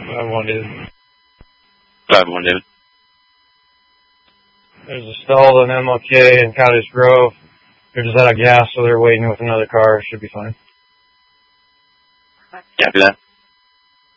5-1, dude. 5-1, David. There's a stall in MLK and Cottage Grove. They're just out of gas, so they're waiting with another car. Should be fine. Copy that.